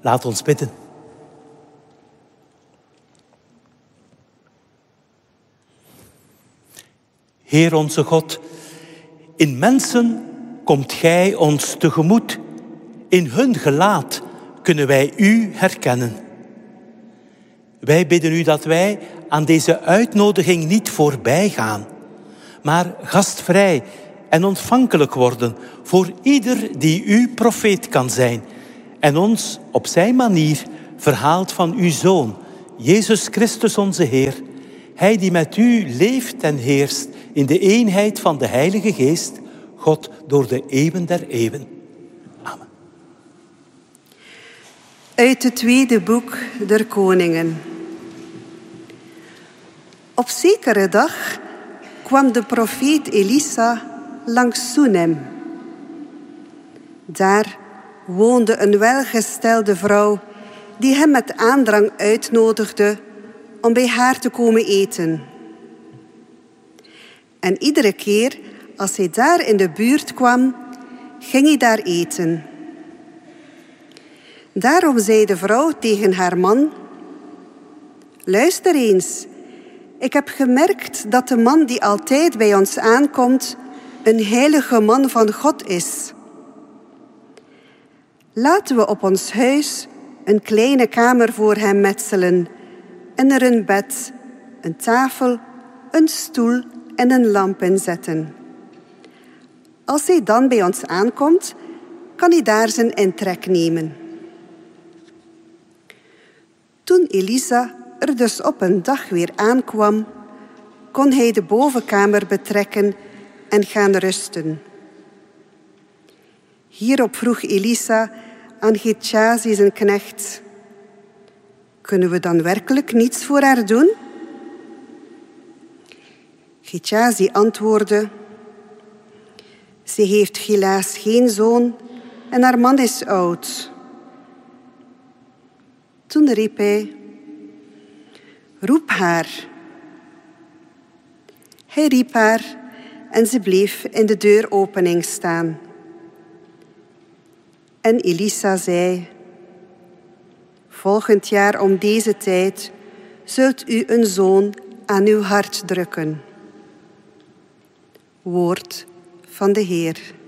Laat ons bidden. Heer onze God, in mensen komt Gij ons tegemoet. In hun gelaat kunnen wij U herkennen. Wij bidden U dat wij aan deze uitnodiging niet voorbij gaan, maar gastvrij en ontvankelijk worden voor ieder die uw profeet kan zijn en ons op zijn manier verhaalt van uw Zoon, Jezus Christus onze Heer, Hij die met u leeft en heerst in de eenheid van de Heilige Geest, God door de eeuwen der eeuwen. Amen. Uit het tweede boek der Koningen. Op zekere dag kwam de profeet Elisa langs Soenem. Daar woonde een welgestelde vrouw die hem met aandrang uitnodigde om bij haar te komen eten. En iedere keer als hij daar in de buurt kwam, ging hij daar eten. Daarom zei de vrouw tegen haar man: luister eens, ik heb gemerkt dat de man die altijd bij ons aankomt een heilige man van God is. Laten we op ons huis een kleine kamer voor hem metselen en er een bed, een tafel, een stoel en een lamp in zetten. Als hij dan bij ons aankomt, kan hij daar zijn intrek nemen. Toen Elisa er dus op een dag weer aankwam, kon hij de bovenkamer betrekken en gaan rusten. Hierop vroeg Elisa aan Gehazi zijn knecht: kunnen we dan werkelijk niets voor haar doen? Gehazi antwoordde: ze heeft helaas geen zoon en haar man is oud. Toen riep hij: roep haar. Hij riep haar en ze bleef in de deuropening staan. En Elisa zei: volgend jaar om deze tijd zult u een zoon aan uw hart drukken. Woord van de Heer.